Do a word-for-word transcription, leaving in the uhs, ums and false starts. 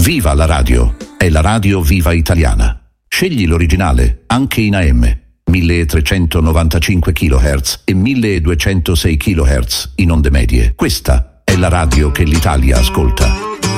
Viva la radio! È la radio viva italiana. Scegli l'originale, anche in A M, milletrecentonovantacinque chilohertz e milleduecentosei chilohertz in onde medie. Questa è la radio che l'Italia ascolta.